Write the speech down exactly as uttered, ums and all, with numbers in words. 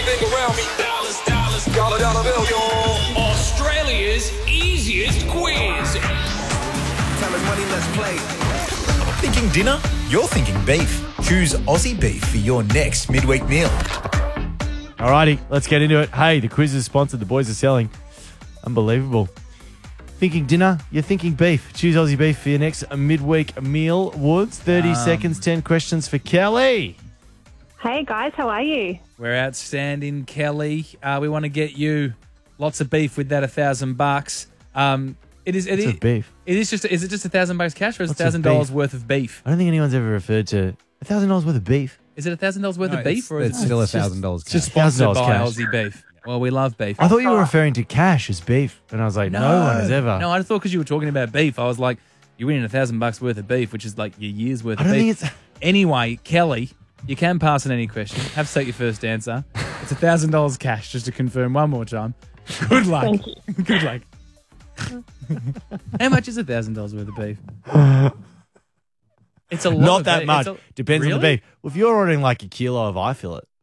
anything around me. Dollars, dollars, dollar, dollar bill, y'all. Australia's easiest quiz. Tell us money, let's play. Thinking dinner? You're thinking beef. Choose Aussie Beef for your next midweek meal. Alrighty, let's get into it. Hey, the quiz is sponsored. The boys are selling. Unbelievable. Thinking dinner? You're thinking beef. Choose Aussie Beef for your next midweek meal. Woods, thirty Um, seconds, ten questions for Kelly. Hey guys, how are you? We're outstanding, Kelly. Uh, we want to get you lots of beef with that a thousand bucks. Um, it is. It Lots is of beef. It is just. Is it just a thousand bucks cash or is it Lots a of thousand dollars beef. worth of beef? I don't think anyone's ever referred to one thousand dollars worth of beef. Is it a thousand dollars worth No, of beef it's, or is it's it still a just- thousand dollars. just one thousand sponsored dollars by cash. Aussie Beef? Well, we love beef. I thought you were referring to cash as beef. And I was like, no, one has ever. No, I just thought because you were talking about beef, I was like, you're winning a thousand bucks worth of beef, which is like your year's worth I of don't beef. think it's... Anyway, Kelly, you can pass on any question. Have to take your first answer. It's a thousand dollars cash, just to confirm one more time. Good luck. Thank you. Good luck. How much is a thousand dollars worth of beef? It's a lot. Not of that beef. much. It's a- Depends on the Really? beef. Well, if you're ordering like a kilo of eye fillet,